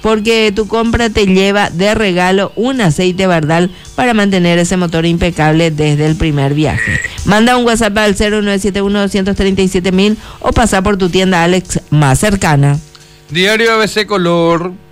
porque tu compra te lleva de regalo un aceite Bardal para mantener ese motor impecable desde el primer viaje. Manda un WhatsApp al 0971-237.000 o pasa por tu tienda Alex más cercana. Diario ABC Color.